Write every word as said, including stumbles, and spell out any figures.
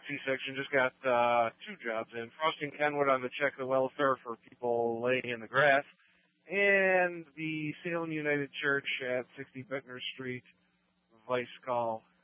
C-section just got uh, two jobs in. Frosting Kenwood on the check the welfare for people laying in the grass, and the Salem United Church at sixty Bettner Street, vice call